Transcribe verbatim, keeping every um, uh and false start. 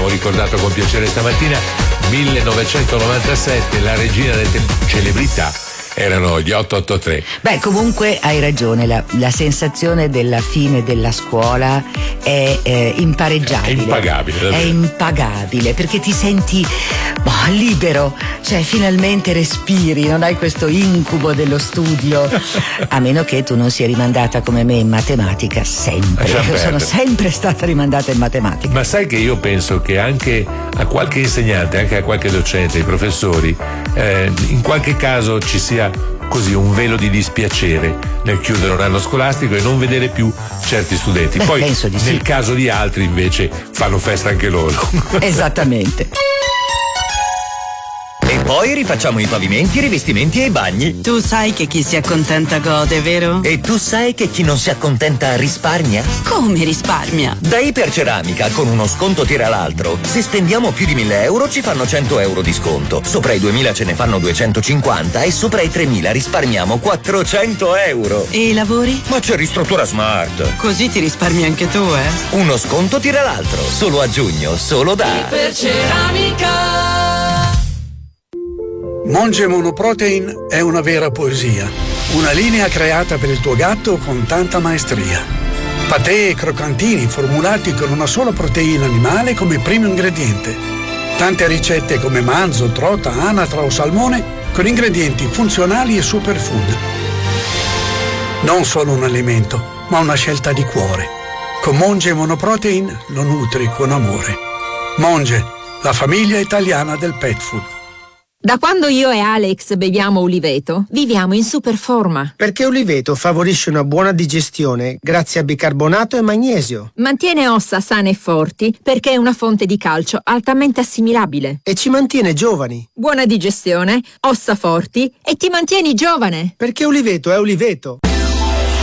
abbiamo ricordato con piacere stamattina, millenovecentonovantasette, la regina delle te- celebrità erano gli otto otto tre. Beh, comunque hai ragione, la, la sensazione della fine della scuola è eh, impareggiabile. È impagabile, davvero. È impagabile, perché ti senti boh, libero, cioè finalmente respiri, non hai questo incubo dello studio, a meno che tu non sia rimandata come me in matematica sempre. Io sono sempre stata rimandata in matematica. Ma sai che io penso che anche a qualche insegnante, anche a qualche docente, ai professori, eh, in qualche caso ci sia così un velo di dispiacere nel chiudere un anno scolastico e non vedere più certi studenti. Beh, Poi penso di nel sì. caso di altri invece fanno festa anche loro. Esattamente. E poi rifacciamo i pavimenti, i rivestimenti e i bagni. Tu sai che chi si accontenta gode, vero? E tu sai che chi non si accontenta risparmia? Come risparmia? Da Iperceramica, con uno sconto tira l'altro. Se spendiamo più di mille euro ci fanno cento euro di sconto. Sopra i duemila ce ne fanno duecentocinquanta e sopra i tremila risparmiamo quattrocento euro. E i lavori? Ma c'è Ristruttura Smart. Così ti risparmi anche tu, eh? Uno sconto tira l'altro. Solo a giugno, solo da Iperceramica. Monge Monoprotein è una vera poesia, una linea creata per il tuo gatto con tanta maestria. Patè e croccantini formulati con una sola proteina animale come primo ingrediente. Tante ricette come manzo, trota, anatra o salmone con ingredienti funzionali e superfood. Non solo un alimento, ma una scelta di cuore. Con Monge Monoprotein lo nutri con amore. Monge, la famiglia italiana del pet food. Da quando io e Alex beviamo Uliveto, viviamo in super forma. Perché Uliveto favorisce una buona digestione grazie a bicarbonato e magnesio. Mantiene ossa sane e forti perché è una fonte di calcio altamente assimilabile. E ci mantiene giovani. Buona digestione, ossa forti e ti mantieni giovane. Perché Uliveto è Uliveto.